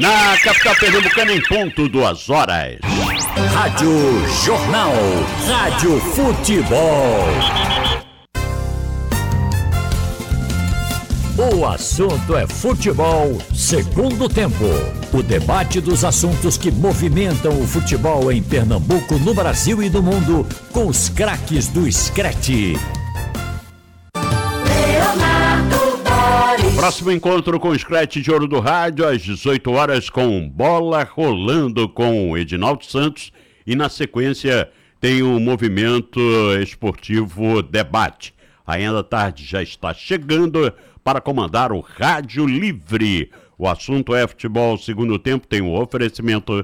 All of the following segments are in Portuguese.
Na capital pernambucana, em ponto 2 horas. Rádio Jornal, Rádio Futebol. O assunto é futebol, segundo tempo. O debate dos assuntos que movimentam o futebol em Pernambuco, no Brasil e no mundo, com os craques do Screte. Próximo encontro com o Screte de Ouro do Rádio, às 18 horas, com Bola Rolando com o Edinaldo Santos. E na sequência tem o Movimento Esportivo Debate. Ainda à tarde já está chegando para comandar o Rádio Livre. O assunto é futebol. Segundo tempo tem um oferecimento.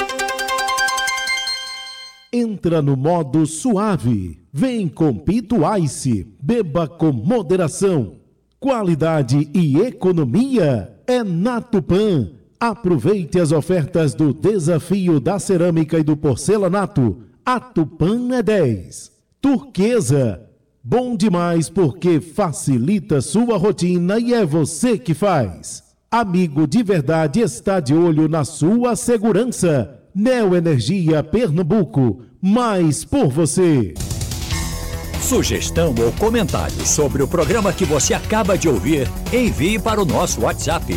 Entra no modo suave. Vem com Pito Ice. Beba com moderação. Qualidade e economia é na Tupã. Aproveite as ofertas do Desafio da Cerâmica e do Porcelanato. A Tupã é 10. Turquesa. Bom demais porque facilita sua rotina e é você que faz. Amigo de verdade está de olho na sua segurança. Neoenergia Pernambuco. Mais por você. Sugestão ou comentário sobre o programa que você acaba de ouvir, envie para o nosso WhatsApp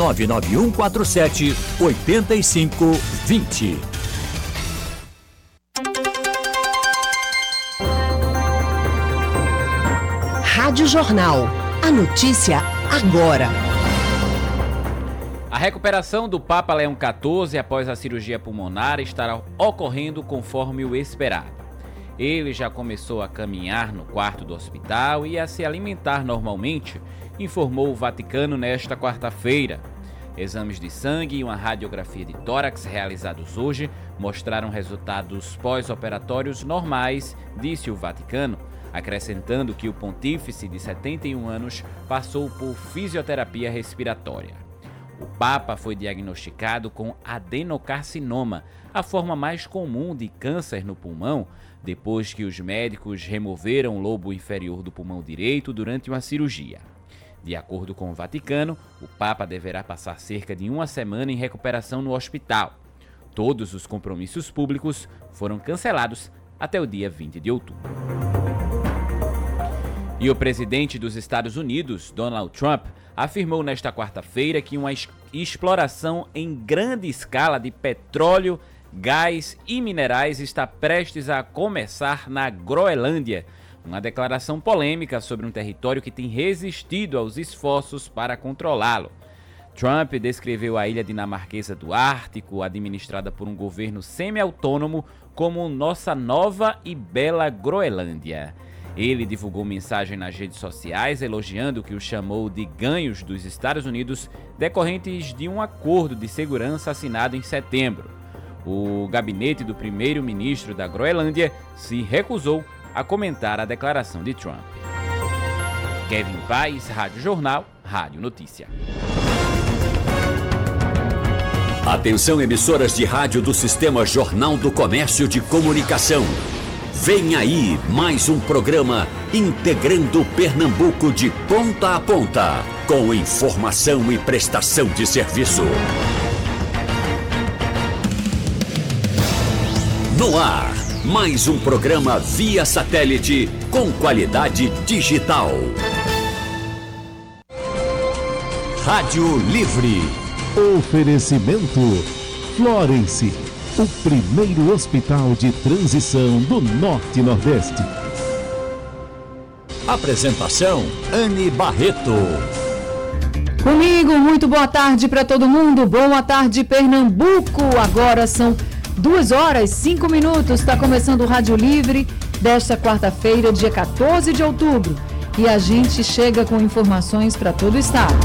99147-8520. Rádio Jornal. A notícia agora. A recuperação do Papa Leão XIV após a cirurgia pulmonar estará ocorrendo conforme o esperado. Ele já começou a caminhar no quarto do hospital e a se alimentar normalmente, informou o Vaticano nesta quarta-feira. Exames de sangue e uma radiografia de tórax realizados hoje mostraram resultados pós-operatórios normais, disse o Vaticano, acrescentando que o pontífice de 71 anos passou por fisioterapia respiratória. O Papa foi diagnosticado com adenocarcinoma, a forma mais comum de câncer no pulmão, depois que os médicos removeram o lobo inferior do pulmão direito durante uma cirurgia. De acordo com o Vaticano, o Papa deverá passar cerca de uma semana em recuperação no hospital. Todos os compromissos públicos foram cancelados até o dia 20 de outubro. E o presidente dos Estados Unidos, Donald Trump, afirmou nesta quarta-feira que uma exploração em grande escala de petróleo, gás e minerais está prestes a começar na Groenlândia, uma declaração polêmica sobre um território que tem resistido aos esforços para controlá-lo. Trump descreveu a ilha dinamarquesa do Ártico, administrada por um governo semi-autônomo, como nossa nova e bela Groenlândia. Ele divulgou mensagem nas redes sociais elogiando o que o chamou de ganhos dos Estados Unidos decorrentes de um acordo de segurança assinado em setembro. O gabinete do primeiro-ministro da Groenlândia se recusou a comentar a declaração de Trump. Kevin Paz, Rádio Jornal, Rádio Notícia. Atenção, emissoras de rádio do Sistema Jornal do Comércio de Comunicação. Vem aí mais um programa integrando Pernambuco de ponta a ponta, com informação e prestação de serviço. No ar, mais um programa via satélite com qualidade digital. Rádio Livre. Oferecimento Florence, o primeiro hospital de transição do Norte e Nordeste. Apresentação, Anne Barreto. Comigo, muito boa tarde para todo mundo. Boa tarde, Pernambuco. Agora são 2h05. Está começando o Rádio Livre desta quarta-feira, dia 14 de outubro. E a gente chega com informações para todo o estado.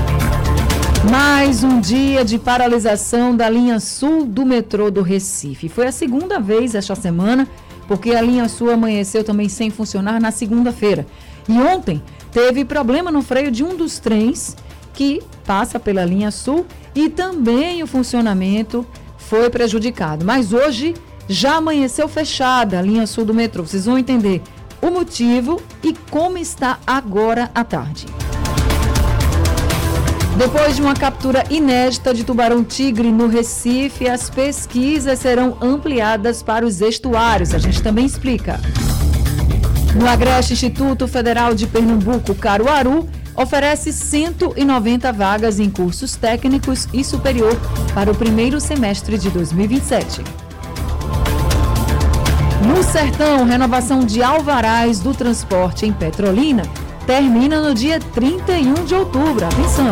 Mais um dia de paralisação da linha sul do metrô do Recife. Foi a segunda vez esta semana, porque a linha sul amanheceu também sem funcionar na segunda-feira. E ontem teve problema no freio de um dos trens que passa pela linha sul e também o funcionamento foi prejudicado. Mas hoje já amanheceu fechada a linha sul do metrô. Vocês vão entender o motivo e como está agora à tarde. Depois de uma captura inédita de tubarão-tigre no Recife, as pesquisas serão ampliadas para os estuários. A gente também explica. No Agreste, Instituto Federal de Pernambuco, Caruaru, oferece 190 vagas em cursos técnicos e superior para o primeiro semestre de 2027. No Sertão, renovação de alvarás do transporte em Petrolina termina no dia 31 de outubro. Atenção!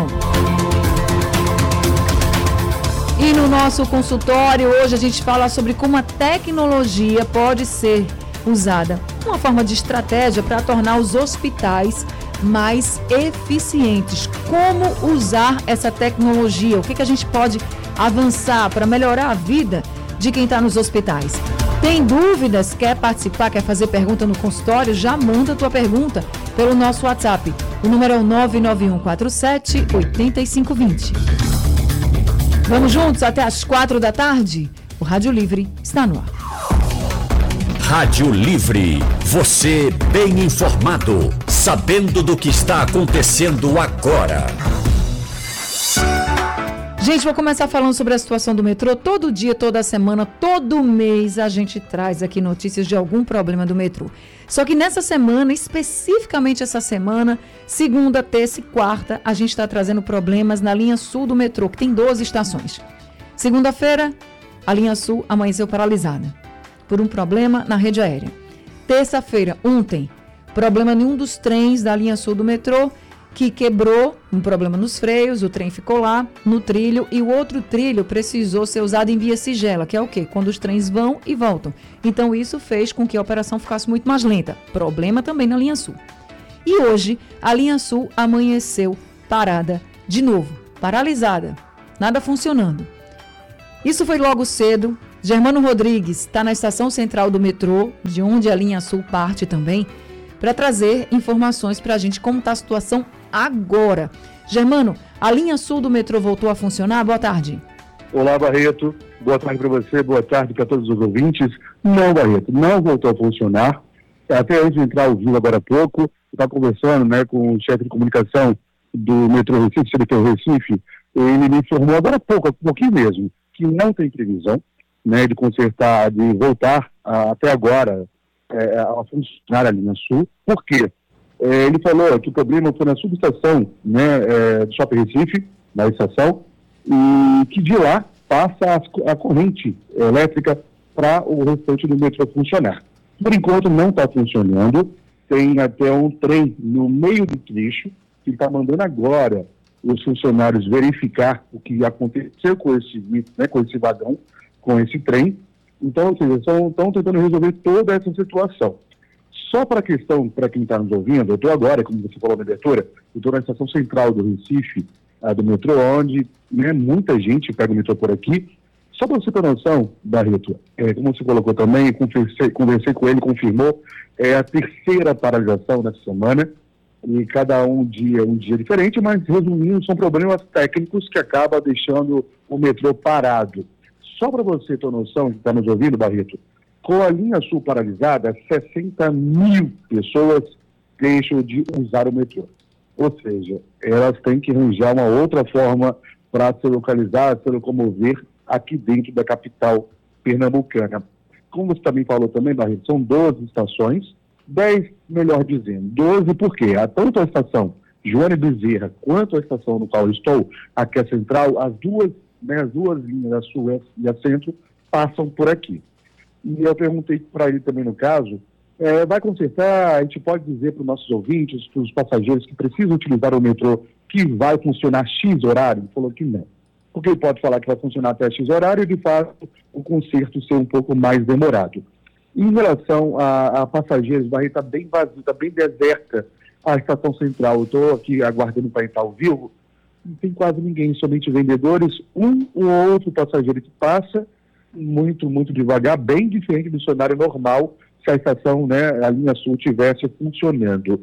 E no nosso consultório, hoje a gente fala sobre como a tecnologia pode ser usada, uma forma de estratégia para tornar os hospitais mais eficientes. Como usar essa tecnologia? O que a gente pode avançar para melhorar a vida de quem está nos hospitais? Tem dúvidas? Quer participar? Quer fazer pergunta no consultório? Já manda a tua pergunta pelo nosso WhatsApp. O número é o 99147-8520. Vamos juntos até às 4 da tarde? O Rádio Livre está no ar. Rádio Livre. Você bem informado, sabendo do que está acontecendo agora. Gente, vou começar falando sobre a situação do metrô. Todo dia, toda semana, todo mês a gente traz aqui notícias de algum problema do metrô. Só que nessa semana, especificamente essa semana, segunda, terça e quarta, a gente está trazendo problemas na linha sul do metrô, que tem 12 estações. Segunda-feira, a linha sul amanheceu paralisada por um problema na rede aérea. Terça-feira, ontem, problema em um dos trens da linha sul do metrô, que quebrou, um problema nos freios, o trem ficou lá no trilho e o outro trilho precisou ser usado em via sigela, que é o quê? Quando os trens vão e voltam. Então isso fez com que a operação ficasse muito mais lenta. Problema também na linha sul. E hoje a linha sul amanheceu parada de novo, paralisada, nada funcionando. Isso foi logo cedo. Germano Rodrigues está na estação central do metrô, de onde a linha sul parte também, para trazer informações para a gente como está a situação agora. Germano, a linha sul do metrô voltou a funcionar? Boa tarde. Olá, Barreto. Boa tarde para você, boa tarde para todos os ouvintes. Não, Barreto, não voltou a funcionar. Até antes de entrar ao vivo agora há pouco, eu estava conversando, né, com o chefe de comunicação do metrô Recife, CDT Recife, ele me informou agora há pouco, há pouquinho mesmo, que não tem previsão, né, de consertar, de voltar até agora a funcionar a linha sul. Por quê? Ele falou que o problema foi na subestação, né, do Shopping Recife, na estação, e que de lá passa a corrente elétrica para o restante do metrô funcionar. Por enquanto não está funcionando, tem até um trem no meio do trecho, que está mandando agora os funcionários verificar o que aconteceu com esse, né, com esse vagão, com esse trem. Então, ou seja, estão tentando resolver toda essa situação. Só para a questão, para quem está nos ouvindo, eu estou agora, como você falou na abertura, eu estou na estação central do Recife, do metrô, onde, né, muita gente pega o metrô por aqui. Só para você ter noção, Barreto, como você colocou também, conversei com ele, confirmou, é a terceira paralisação nessa semana, e cada um dia diferente, mas resumindo, são problemas técnicos que acabam deixando o metrô parado. Só para você ter noção, que está nos ouvindo, Barreto, com a linha sul paralisada, 60 mil pessoas deixam de usar o metrô. Ou seja, elas têm que arranjar uma outra forma para se localizar, se locomover aqui dentro da capital pernambucana. Como você também falou também, Barreto, são 12 estações, 10, melhor dizendo, 12 porque tanto a estação Joane Bezerra quanto a estação no qual eu estou, aqui a central, as duas linhas, a sul e a centro, passam por aqui. E eu perguntei para ele também no caso, vai consertar, a gente pode dizer para os nossos ouvintes, para os passageiros que precisam utilizar o metrô, que vai funcionar X horário? Ele falou que não. Porque ele pode falar que vai funcionar até X horário e, de fato, o conserto ser um pouco mais demorado. Em relação a passageiros, Barreto, está bem vazio, está bem deserta a estação central. Eu estou aqui aguardando para entrar ao vivo, não tem quase ninguém, somente vendedores, um ou outro passageiro que passa, muito, muito devagar, bem diferente do cenário normal, se a estação, né, a linha sul, estivesse funcionando.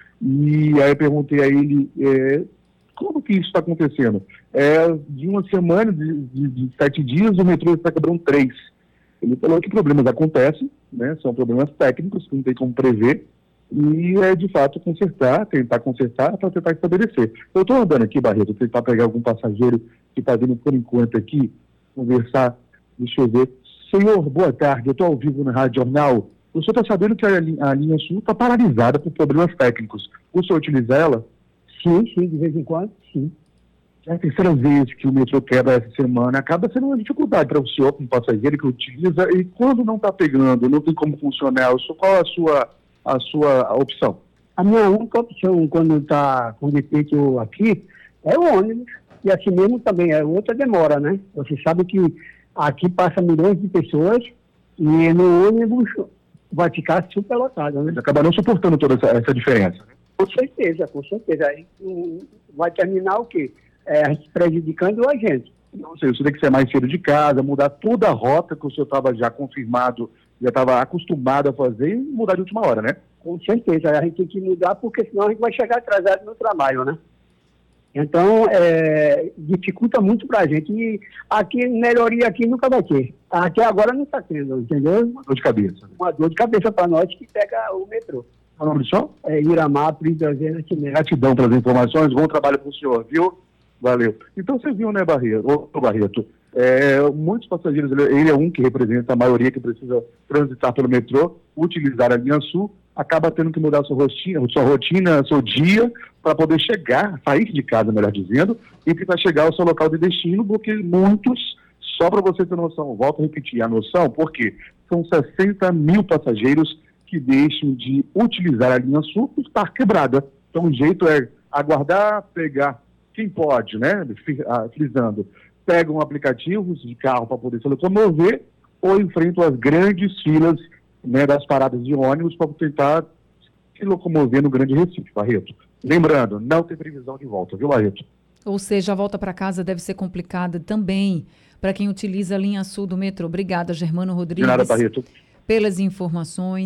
E aí eu perguntei a ele, como que isso está acontecendo? De uma semana, de 7 dias, o metrô está quebrando 3. Ele falou que problemas acontecem, né, são problemas técnicos, que não tem como prever, e de fato tentar consertar para tentar estabelecer. Eu estou andando aqui, Barreto, tentar pegar algum passageiro que está vindo por enquanto aqui, conversar, deixa eu ver. Senhor, boa tarde, eu estou ao vivo na Rádio Jornal. O senhor está sabendo que a linha Sul está paralisada por problemas técnicos. O senhor utiliza ela? Sim, de vez em quando, sim. É a terceira vez que o metrô quebra essa semana, acaba sendo uma dificuldade para o senhor, como passageiro que utiliza, e quando não está pegando, não tem como funcionar, qual a sua opção? A minha única opção, quando está com defeito aqui, é o ônibus. E assim mesmo também, é outra demora, né? Você sabe que aqui passa milhões de pessoas e no ônibus vai ficar super lotado, né? Acaba não suportando toda essa diferença. Com certeza. Aí vai terminar o quê? A gente prejudicando a gente. Não sei, você tem que ser mais cedo de casa, mudar toda a rota que o senhor estava já confirmado, já estava acostumado a fazer e mudar de última hora, né? Com certeza, a gente tem que mudar porque senão a gente vai chegar atrasado no trabalho, né? Então, dificulta muito pra gente. E aqui, melhoria aqui nunca vai ter. Até agora não está tendo, entendeu? Uma dor de cabeça. Uma dor de cabeça para nós que pega o metrô. Qual é o nome do senhor? Iramápolis, Gratidão pelas informações, bom trabalho para o senhor, viu? Valeu. Então você viu, né, Barreto? Muitos passageiros, ele é um que representa a maioria que precisa transitar pelo metrô, utilizar a linha Sul, acaba tendo que mudar sua rotina, seu dia, para poder sair de casa, melhor dizendo, e tentar chegar ao seu local de destino, porque muitos, só para você ter noção, volto a repetir a noção, porque são 60 mil passageiros que deixam de utilizar a linha Sul por estar quebrada. Então o jeito é aguardar, pegar, quem pode, né, frisando, pegam aplicativos de carro para poder se locomover ou enfrentam as grandes filas, né, das paradas de ônibus para tentar se locomover no Grande Recife, Barreto. Lembrando, não tem previsão de volta, viu, Barreto? Ou seja, a volta para casa deve ser complicada também para quem utiliza a linha Sul do metrô. Obrigada, Germano Rodrigues, de nada, Barreto, pelas informações.